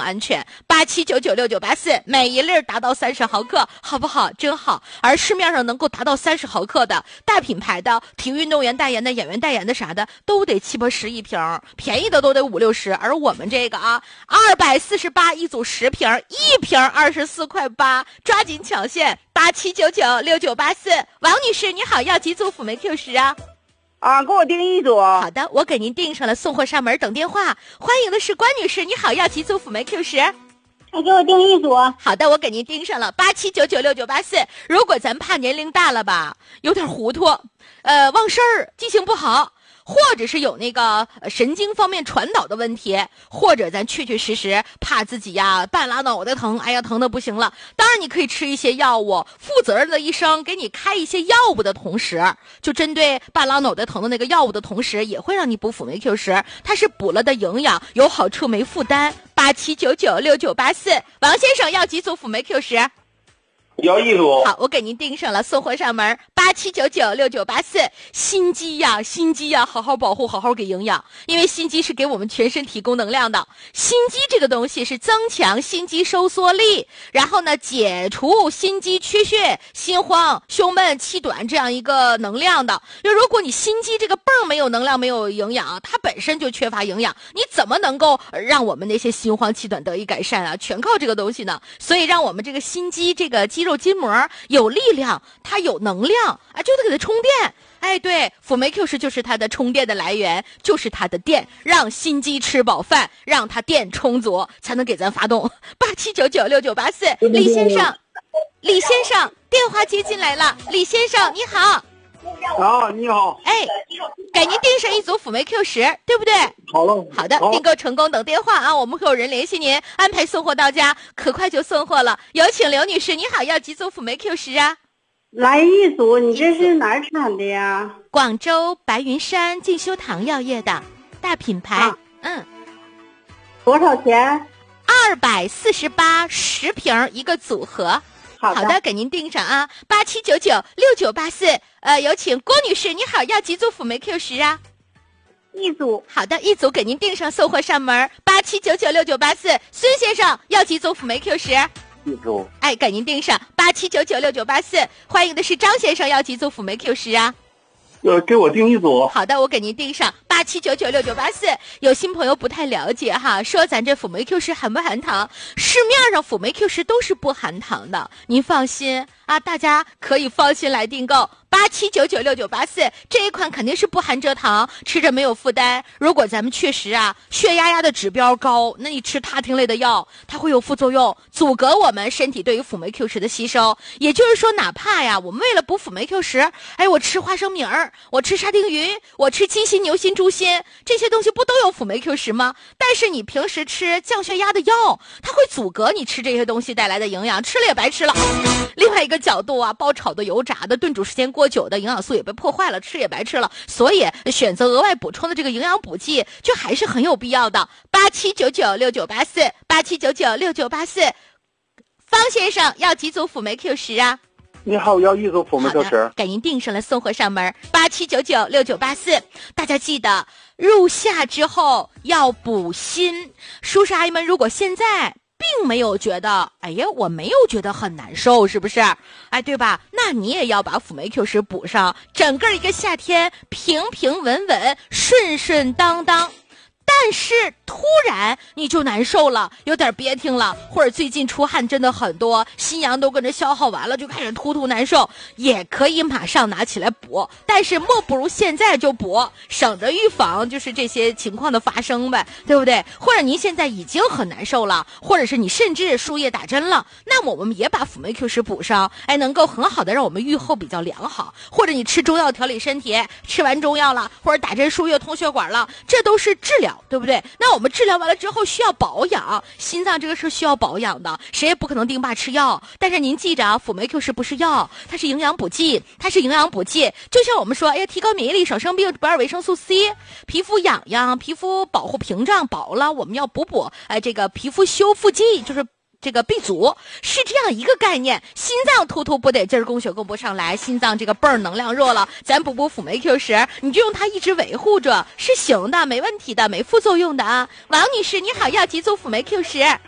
安全。87996984，每一粒达到30毫克，好不好？真好。而市面上能够达到30毫克的大品牌的体育运动员代言的、演员代言的啥的，都得7、8、10一瓶，便宜的都得5、60。而我们这个248一组10瓶，一瓶24块8，抓紧抢现！87996984，王女士你好，要几组辅酶 Q10啊？ 给我订一组。 好的，我给您订上了，送货上门等电话。欢迎的是关女士，你好，要几组辅酶 Q10？ 给我订一组。 好的，我给您订上了87996984。如果咱怕年龄大了吧，有点糊涂，忘事儿，记性不好，或者是有那个神经方面传导的问题，或者咱确确实实怕自己呀半拉脑袋疼，哎呀疼的不行了。当然你可以吃一些药物，负责任的医生给你开一些药物的同时，就针对半拉脑袋疼的那个药物的同时，也会让你补辅酶 Q10，它是补了的营养，有好处没负担。87996984，王先生要几组辅酶 Q10？ 要一组。 好，我给您订上了，送货上门。87996984，心肌呀，好好保护，好好给营养，因为心肌是给我们全身提供能量的。心肌这个东西是增强心肌收缩力，然后呢解除心肌缺血、心慌、胸闷、气短这样一个能量的。就如果你心肌这个泵没有能量、没有营养，它本身就缺乏营养，你怎么能够让我们那些心慌气短得以改善啊？全靠这个东西呢。所以让我们这个心肌这个肌肉筋膜有力量，它有能量啊，就得给它充电。哎，对，辅酶 Q10就是它的充电的来源，就是它的电，让心肌吃饱饭，让它电充足，才能给咱发动。87996984，李先生，电话接进来了，李先生你好。 你好。 哎，给您订上一组辅酶 Q10，对不对？好的，订购成功，等电话啊，我们会有人联系您，安排送货到家，可快就送货了。有请刘女士，你好，要几组辅酶 Q10啊？ 来一组。你这是哪儿产的呀？ 广州白云山进修堂药业的大品牌。 多少钱 ？248 10瓶一个组合。好的，给您订上啊，87996984。有请郭女士，你好，要几组辅酶 Q10啊？ 一组。 好的，一组给您订上，送货上门。87996984。孙先生要几组辅酶 Q10？ 一组。 哎，给您订上87996984。欢迎的是张先生，要几组辅酶 Q10啊？ 给我订一组。 好的，我给您订上87996984。有新朋友不太了解哈，说咱这辅酶 Q10含不含糖？市面上辅酶 Q10都是不含糖的，您放心啊，大家可以放心来订购。87996984，这一款肯定是不含蔗糖，吃着没有负担。如果咱们确实血压的指标高，那你吃他汀类的药，它会有副作用，阻隔我们身体对于辅酶 Q10的吸收。也就是说，哪怕我们为了补辅酶 Q10，我吃花生米儿，我吃沙丁鱼，我吃鸡心、牛心、猪心，这些东西不都有辅酶 Q10吗？但是你平时吃降血压的药，它会阻隔你吃这些东西带来的营养，吃了也白吃了。另外一个角度爆炒的、油炸的、炖煮时间过久的，营养素也被破坏了，吃也白吃了。所以选择额外补充的这个营养补剂，就还是很有必要的。87996984， 87996984。方先生要几组辅酶 Q10啊？ 你好，要一组辅酶 Q10。 给您订上了，送货上门。87996984。大家记得入夏之后要补锌。叔叔阿姨们，如果现在并没有觉得，我没有觉得很难受，是不是？对吧？那你也要把辅酶 Q10补上，整个一个夏天平平稳稳、顺顺当当。但是突然你就难受了，有点憋挺了，或者最近出汗真的很多，心阳都跟着消耗完了，就开始突难受，也可以马上拿起来补，但是莫不如现在就补，省着预防就是这些情况的发生呗，对不对？或者您现在已经很难受了，或者是你甚至输液打针了，那么我们也把辅酶 Q10补上，能够很好的让我们预后比较良好。或者你吃中药调理身体，吃完中药了，或者打针输液通血管了，这都是治疗，对不对？那我们治疗完了之后需要保养，心脏这个是需要保养的，谁也不可能定坝吃药。但是您记着辅酶 Q10不是药，它是营养补剂，就像我们说，提高免疫力，少生病，补点维生素 C， 皮肤痒痒，皮肤保护屏障薄了，我们要补这个皮肤修复剂，就是这个 B 族，是这样一个概念。心脏突不得劲儿，供血供不上来，心脏这个泵能量弱了，咱补辅酶 Q10，你就用它一直维护着，是行的，没问题的，没副作用的啊。王女士你好，要几组辅酶 Q10？